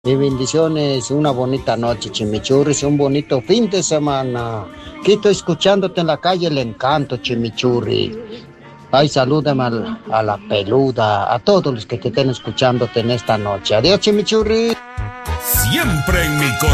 Y bendiciones, una bonita noche, Chimichurris, un bonito fin de semana. Aquí estoy escuchándote en la calle El Encanto, Chimichurri. Ay, salúdame a la peluda, a todos los que te estén escuchándote en esta noche. Adiós, Chimichurri. Siempre en mi corazón.